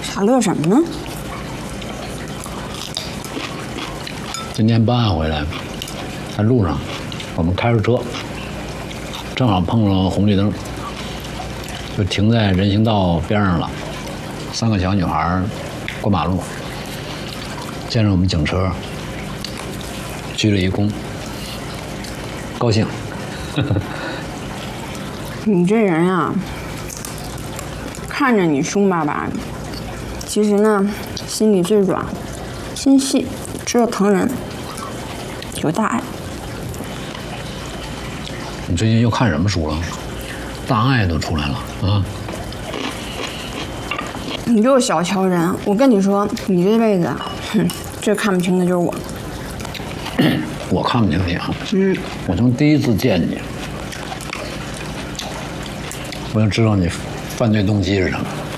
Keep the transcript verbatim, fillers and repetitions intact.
傻乐什么呢？ 今天办案回来，在路上，我们开着车，正好碰上红绿灯，就停在人行道边上了。三个小女孩过马路，见着我们警车，鞠了一躬，高兴。 你这人啊，看着你凶巴巴的，其实呢，心里最软，心细，知道疼人，有大爱。 你最近又看什么书了？大爱都出来了啊！ 你就是小瞧人，我跟你说，你这辈子，哼，最看不清的就是我。 我看不清你啊， 嗯， 我从第一次见你，我就知道你犯罪动机是什么。